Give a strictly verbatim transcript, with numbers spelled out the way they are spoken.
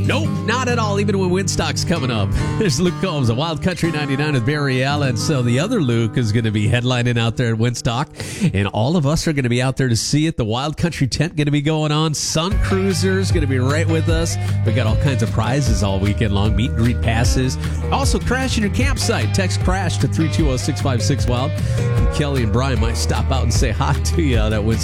Nope, not at all, even when Woodstock's coming up. There's Luke Combs, a Wild Country ninety-nine with Barry Allen. So the other Luke is going to be headlining out there at Woodstock, and all of us are going to be out there to see it. The Wild Country tent going to be going on. Sun Cruiser's going to be right with us. We got all kinds of prizes all weekend long, meet and greet passes. Also, crash in your campsite. Text CRASH to three two zero, six five six, WILD. And Kelly and Brian might stop out and say hi to you out at Woodstock.